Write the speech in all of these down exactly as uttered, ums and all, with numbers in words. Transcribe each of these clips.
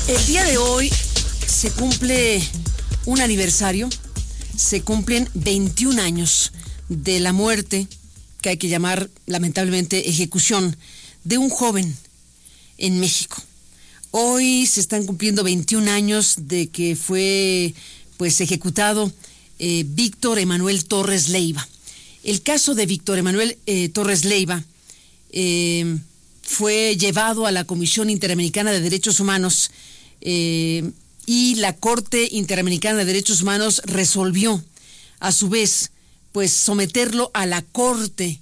El día de hoy se cumple un aniversario, se cumplen veintiún años de la muerte, que hay que llamar lamentablemente ejecución, de un joven en México. Hoy se están cumpliendo veintiún años de que fue pues ejecutado eh, Víctor Emanuel Torres Leiva. El caso de Víctor Emanuel eh, Torres Leiva eh, fue llevado a la Comisión Interamericana de Derechos Humanos eh, y la Corte Interamericana de Derechos Humanos resolvió, a su vez, pues someterlo a la Corte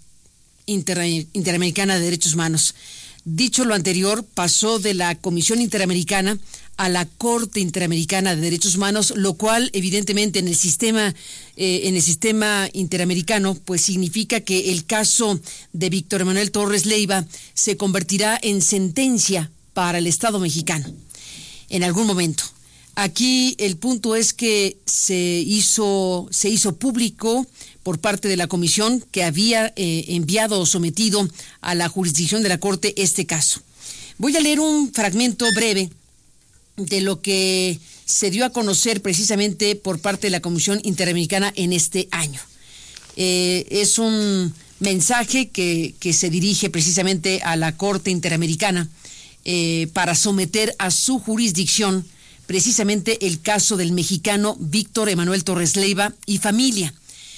Inter- Interamericana de Derechos Humanos. Dicho lo anterior, pasó de la Comisión Interamericana a la Corte Interamericana de Derechos Humanos, lo cual evidentemente en el sistema eh, en el sistema interamericano pues significa que el caso de Víctor Emanuel Torres Leiva se convertirá en sentencia para el Estado mexicano en algún momento. Aquí el punto es que se hizo se hizo público por parte de la comisión que había eh, enviado o sometido a la jurisdicción de la Corte este caso. Voy a leer un fragmento breve de lo que se dio a conocer precisamente por parte de la Comisión Interamericana en este año. Eh, es un mensaje que, que se dirige precisamente a la Corte Interamericana eh, para someter a su jurisdicción precisamente el caso del mexicano Víctor Emanuel Torres Leiva y familia,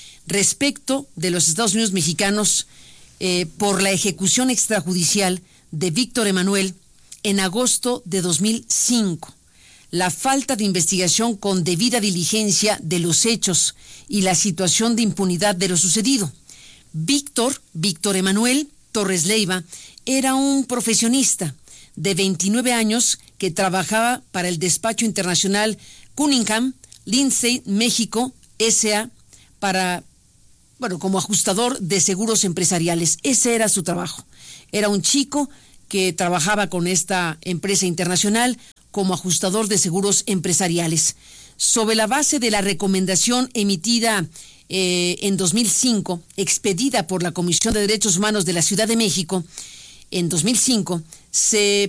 respecto de los Estados Unidos mexicanos eh, por la ejecución extrajudicial de Víctor Emanuel en agosto de dos mil cinco, la falta de investigación con debida diligencia de los hechos y la situación de impunidad de lo sucedido. Víctor, Víctor Emanuel Torres Leiva, era un profesionista de veintinueve años que trabajaba para el despacho internacional Cunningham, Lindsay, México, S A, para, bueno, como ajustador de seguros empresariales. Ese era su trabajo. Era un chico que trabajaba con esta empresa internacional como ajustador de seguros empresariales. Sobre la base de la recomendación emitida eh, en dos mil cinco, expedida por la Comisión de Derechos Humanos de la Ciudad de México, en dos mil cinco se